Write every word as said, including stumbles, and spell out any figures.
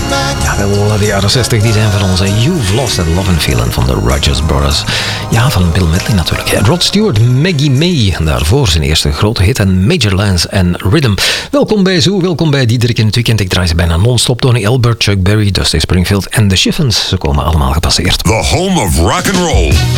Ja, wel, de jaren zestig die zijn van onze You've Lost That Love and Feeling van de Rogers Brothers. Ja, van Bill Medley natuurlijk. Rod Stewart, Maggie May, daarvoor zijn eerste grote hit en Major Lance en Rhythm. Welkom bij Zoo, welkom bij Diederik in het weekend. Ik draai ze bijna non-stop. Tony Albert, Chuck Berry, Dusty Springfield en The Chiffons. Ze komen allemaal gepasseerd. The home of rock and roll.